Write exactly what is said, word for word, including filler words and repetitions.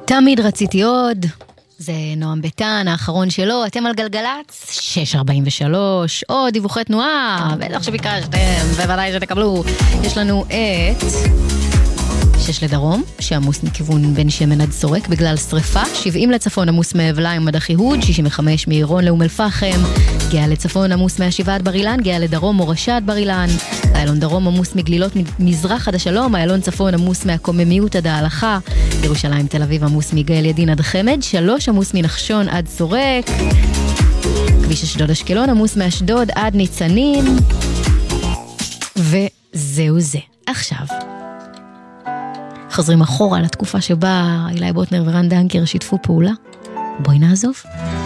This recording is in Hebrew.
תמיד רציתי עוד, זה נועם ביטן, האחרון שלו, אתם על גלגלץ, שש ארבעים ושלוש, עוד דיווחי תנועה, בטח שביקשתם, בוודאי שתקבלו, יש לנו את שש לדרום, שעמוס מכיוון בין שמן עד סורק בגלל שריפה, שבעים לצפון עמוס מאבליים עד אחיהוד, שישים וחמש מעירון לאום אל-פחם, גאה לצפון עמוס מהשבעה עד בר אילן, גאה לדרום מורשה עד בר אילן, איילון דרום עמוס מגלילות מזרח עד השלום, איילון צפון עמוס מהקוממיות עד ההלכה, ירושלים תל אביב עמוס מגאל ידין עד חמד, שלוש עמוס מנחשון עד סורק, כביש אשדוד אשקלון עמוס מאשדוד עד ניצנים, וזהו זה. עכשיו חוזרים אחורה לתקופה שבה אילי בוטנר ורן דנקר שיתפו פעולה. בואי נעזוב.